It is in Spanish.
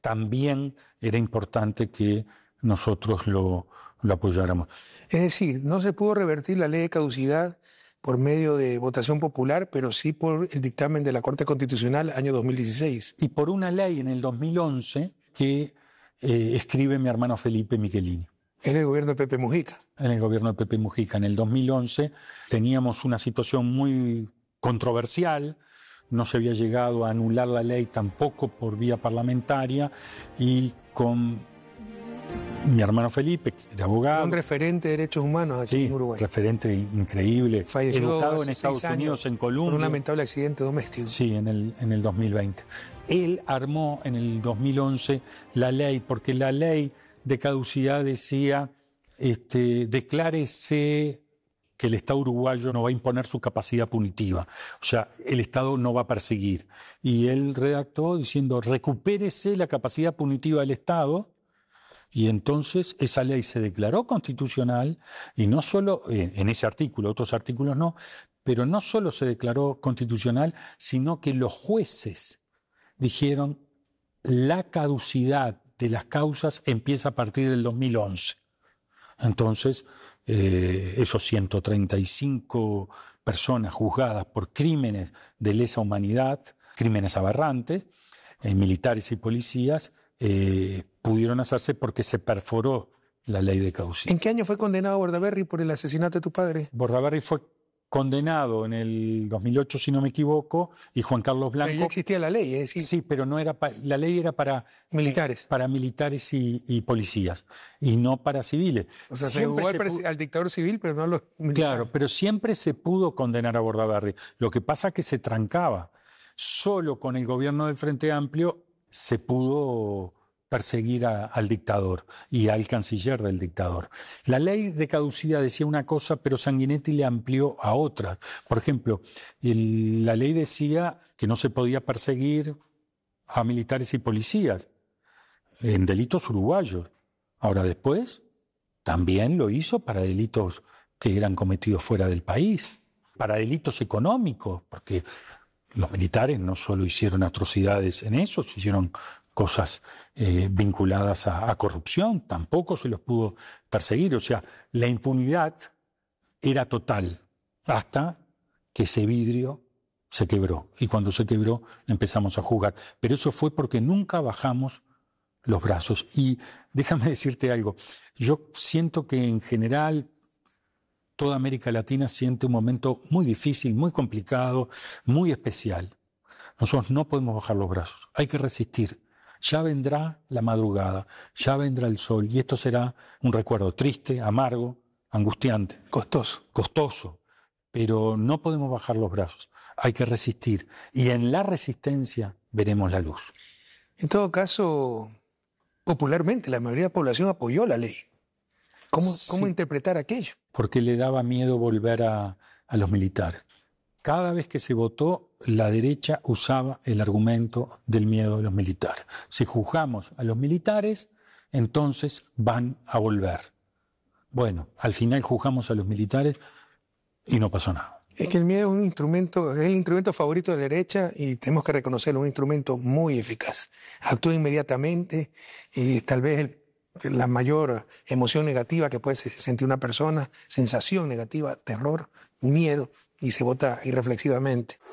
también era importante que nosotros lo apoyáramos. Es decir, no se pudo revertir la ley de caducidad por medio de votación popular, pero sí por el dictamen de la Corte Constitucional año 2016. Y por una ley en el 2011 que escribe mi hermano Felipe Michelini. En el gobierno de Pepe Mujica. En el gobierno de Pepe Mujica. En el 2011 teníamos una situación muy controversial, no se había llegado a anular la ley tampoco por vía parlamentaria, y con mi hermano Felipe, que era abogado. Un referente de derechos humanos aquí en Uruguay. Referente increíble. Falleció educado en Estados Unidos, en Colombia. Por un lamentable accidente doméstico. Sí, en el 2020. Él armó en el 2011 la ley, porque la ley de caducidad decía, declárese que el Estado uruguayo no va a imponer su capacidad punitiva. O sea, el Estado no va a perseguir. Y él redactó diciendo, recupérese la capacidad punitiva del Estado. Y entonces esa ley se declaró constitucional, y no solo en ese artículo, otros artículos no, pero no solo se declaró constitucional, sino que los jueces dijeron la caducidad de las causas empieza a partir del 2011. Entonces, esos 135 personas juzgadas por crímenes de lesa humanidad, crímenes aberrantes, militares y policías, pudieron hacerse porque se perforó la ley de caducidad. ¿En qué año fue condenado Bordaberry por el asesinato de tu padre? Bordaberry fue condenado en el 2008, si no me equivoco, y Juan Carlos Blanco... Pero ya existía la ley, es decir... Sí, pero no era la ley era para... Militares. Para militares y policías, y no para civiles. O sea, se jugó al dictador civil, pero no a los militares. Claro, pero siempre se pudo condenar a Bordaberry. Lo que pasa es que se trancaba. Solo con el gobierno del Frente Amplio se pudo perseguir al dictador y al canciller del dictador. La ley de caducidad decía una cosa, pero Sanguinetti le amplió a otra. Por ejemplo, la ley decía que no se podía perseguir a militares y policías en delitos uruguayos. Ahora después también lo hizo para delitos que eran cometidos fuera del país, para delitos económicos, porque los militares no solo hicieron atrocidades en eso, hicieron cosas vinculadas a corrupción, tampoco se los pudo perseguir. O sea, la impunidad era total hasta que ese vidrio se quebró. Y cuando se quebró empezamos a juzgar. Pero eso fue porque nunca bajamos los brazos. Y déjame decirte algo, yo siento que en general toda América Latina siente un momento muy difícil, muy complicado, muy especial. Nosotros no podemos bajar los brazos, hay que resistir. Ya vendrá la madrugada, ya vendrá el sol, y esto será un recuerdo triste, amargo, angustiante. Costoso, pero no podemos bajar los brazos, hay que resistir. Y en la resistencia veremos la luz. En todo caso, popularmente, la mayoría de la población apoyó la ley. ¿Cómo interpretar aquello? Porque le daba miedo volver a los militares. Cada vez que se votó, la derecha usaba el argumento del miedo de los militares. Si juzgamos a los militares, entonces van a volver. Bueno, al final juzgamos a los militares y no pasó nada. Es que el miedo es el instrumento favorito de la derecha, y tenemos que reconocerlo, un instrumento muy eficaz. Actúa inmediatamente, y tal vez la mayor emoción negativa que puede sentir una persona, sensación negativa, terror, miedo, y se vota irreflexivamente.